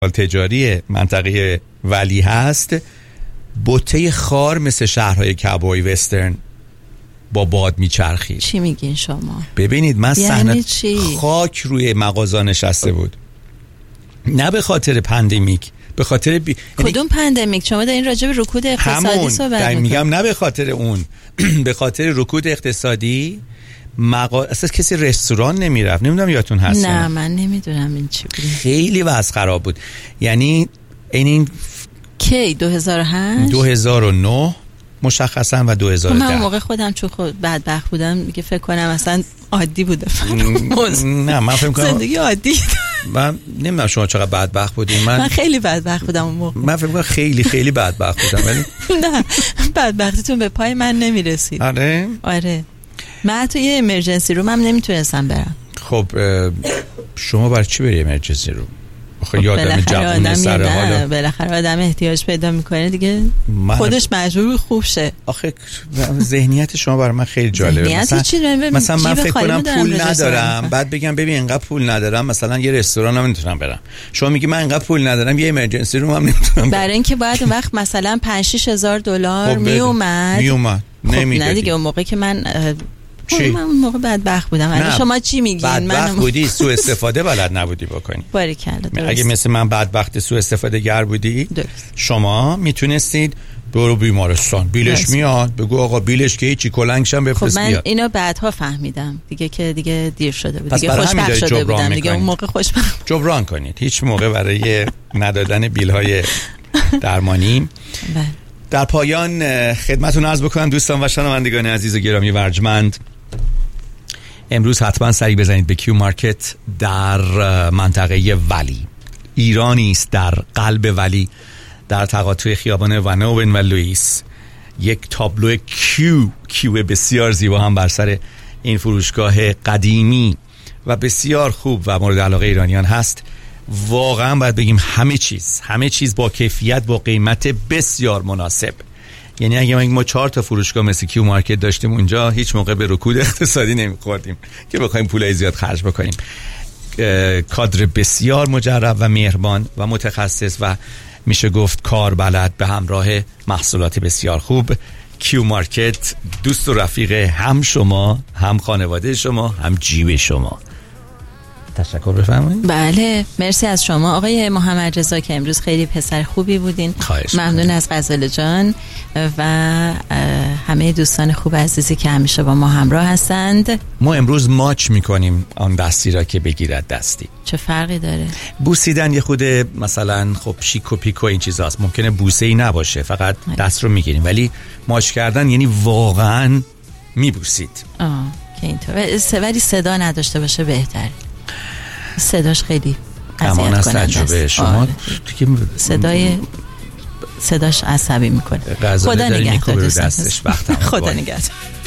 تجاری منطقه ولی هست، بوته خار مثل شهرهای کابوی وسترن با باد میچرخید. چی میگین شما؟ ببینید من یعنی صحنه خاک روی مغازه نشسته بود، نه به خاطر پندمیک، به خاطر کدوم پندمیک؟ شما دارین راجع به رکود اقتصادی صحبت میکنید. میگم نه به خاطر اون به خاطر رکود اقتصادی اصلا کسی رستوران نمیرفت. نمیدونم یادتون هست؟ نه من نمیدونم این چی بود. خیلی وضع خراب بود. یعنی این کی 2008 2009 مشخصا و 2010. من موقع خودم چون بدبخت بودم دیگه فکر کنم اصلا عادی بوده. نه من فکر کنم زندگی عادی. من نمیدونم شما چقدر بدبخت بودین. من خیلی بدبخت بودم اون موقع. من فکر کنم خیلی خیلی بدبخت بودم ولی نه بدبختیتون به پای من نمیرسید. آره من تو یه امرجنسی روم هم نمیتونستم برم. خب شما برای چی بری امرجنسی روم؟ آخه یادم جوون سر حالا بالاخره آدم احتیاج پیدا میکنه دیگه خودش مجبور خوب شه. آخه ذهنیت شما برای من خیلی جالبه. مثلا من فکر کنم پول ندارم، بعد بگم ببین اینقدر پول ندارم مثلا یه رستوران هم نمیتونم برم. شما میگی من اینقدر پول ندارم یه امرجنسی روم هم نمیتونم برم. برای اینکه باید اون وقت مثلا 5-6 هزار دلار میومد. نه دیگه اون موقع که من چی؟ من اون موقع بدبخت بودم. الان شما چی میگین؟ بدبخت بودی، سوء استفاده بلد نبودی بکنی. باریکلا. اگه مثل من بدبخت سوء استفاده گر بودی درست. شما میتونستید برو بیمارستان، بیلش درست. میاد بگو آقا بیلش که هیچی کلنگشم بفرست بیاد. خب من اینو بعدها فهمیدم دیگه که دیگه دیر شده بود. دیگه خوشبخت شده بودم دیگه اون موقع خوشبخت. جبران کنید. هیچ موقع برای ندادن بیل‌های درمانی. بله. در پایان خدمتتون عرض بکنم دوستان و شنوندگان عزیز و گرامی و ارجمند، امروز حتما سری بزنید به کیو مارکت در منطقه ولی. ایرانی است در قلب ولی، در تقاطع خیابان ونوبن و لوئیس. یک تابلو کیو بسیار زیبا هم بر سر این فروشگاه قدیمی و بسیار خوب و مورد علاقه ایرانیان هست. واقعا باید بگیم همه چیز با کیفیت، با قیمت بسیار مناسب. یعنی اگه ما 4 تا فروشگاه مثل کیو مارکت داشتیم اونجا هیچ موقع به رکود اقتصادی نمی‌خوردیم که بخوایم پولای زیاد خرج بکنیم. کادر بسیار مجرب و مهربان و متخصص و میشه گفت کار بلد به همراه محصولات بسیار خوب. کیو مارکت دوست و رفیق هم شما، هم خانواده شما، هم جیب شما. تشکر بفرمایید. بله مرسی از شما آقای محمد رضا که امروز خیلی پسر خوبی بودین. ممنون از غزاله جان و همه دوستان خوب عزیزی که همیشه با ما همراه هستند. ما امروز ماچ میکنیم آن دستی را که بگیرد دستی. چه فرقی داره؟ بوسیدن یه خود مثلا خب شیک و پیک و این چیزاست، ممکنه بوسه ای نباشه فقط دست رو میگیریم، ولی ماچ کردن یعنی واقعا میبوسید. که اینطور ولی صدا نداشته باشه بهتره. صداش خیلی اذیت کننده است. تجربه شما صداش عصبی میکنه. خدا نگهدار. خدا نگهدار.